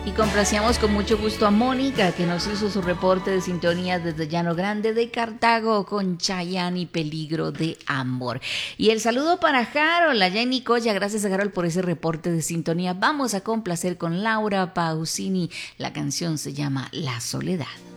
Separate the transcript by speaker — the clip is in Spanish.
Speaker 1: Y complacíamos con mucho gusto a Mónica, que nos hizo su reporte de sintonía desde Llano Grande de Cartago con Chayanne y Peligro de Amor. Y el saludo para Harold, allá en Nicoya. Gracias a Harold por ese reporte de sintonía. Vamos a complacer con Laura Pausini. La canción se llama La Soledad.